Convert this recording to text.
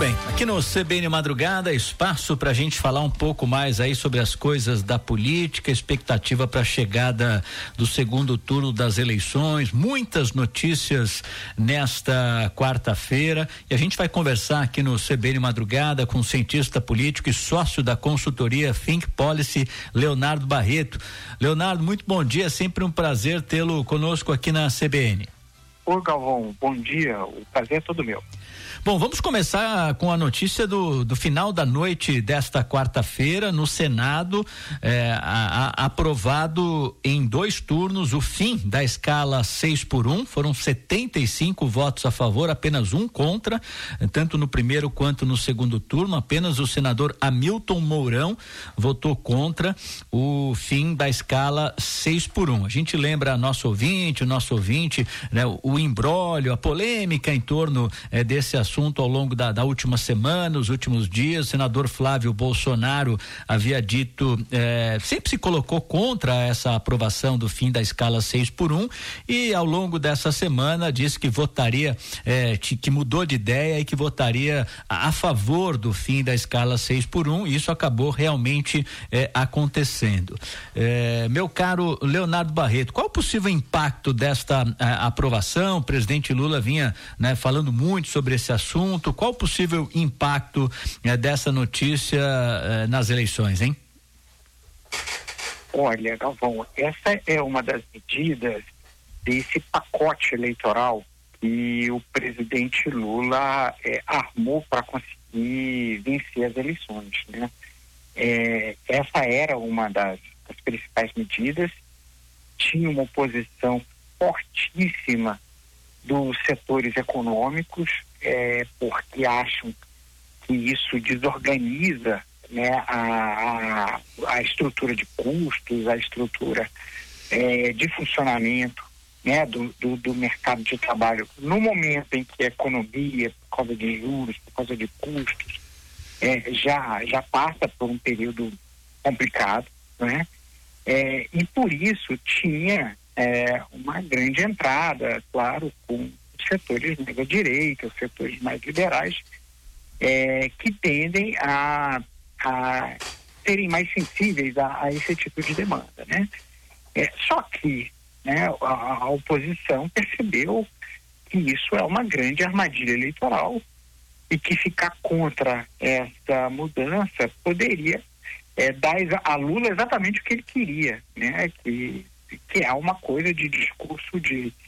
bem, aqui no CBN Madrugada, espaço para a gente falar um pouco mais aí sobre as coisas da política, expectativa para a chegada do segundo turno das eleições, muitas notícias nesta quarta-feira, e a gente vai conversar aqui no CBN Madrugada com o cientista político e sócio da consultoria Think Policy, Leonardo Barreto. Leonardo, muito bom dia, sempre um prazer tê-lo conosco aqui na CBN. Oi, Galvão, bom dia, o prazer é todo meu. Bom, vamos começar com a notícia do final da noite desta quarta-feira no Senado, aprovado em 2 turnos o fim da escala 6x1, foram 75 votos a favor, apenas 1 contra, tanto no primeiro quanto no segundo turno, apenas o senador Hamilton Mourão votou contra o fim da escala 6x1. A gente lembra o nosso ouvinte, né, o imbróglio, a polêmica em torno desse assunto ao longo da última semana, os últimos dias. O senador Flávio Bolsonaro havia dito, sempre se colocou contra essa aprovação do fim da escala 6x1 e ao longo dessa semana disse que votaria, que mudou de ideia e que votaria a favor do fim da escala 6x1, e isso acabou realmente acontecendo. Meu caro Leonardo Barreto, qual o possível impacto desta aprovação? O presidente Lula vinha, né, falando muito sobre esse assunto. Qual o possível impacto dessa notícia nas eleições, hein? Olha, Galvão, essa é uma das medidas desse pacote eleitoral que o presidente Lula armou para conseguir vencer as eleições, né? Essa era uma das principais medidas. Tinha uma oposição fortíssima dos setores econômicos, porque acham que isso desorganiza, né, a estrutura de custos, a estrutura de funcionamento, né, do mercado de trabalho, no momento em que a economia, por causa de juros, por causa de custos, já passa por um período complicado, né? E por isso tinha uma grande entrada, claro, com os setores mais à direita, os setores mais liberais, que tendem a serem mais sensíveis a esse tipo de demanda, né? Só que, né, a oposição percebeu que isso é uma grande armadilha eleitoral e que ficar contra essa mudança poderia dar a Lula exatamente o que ele queria, né? Que é uma coisa de discurso de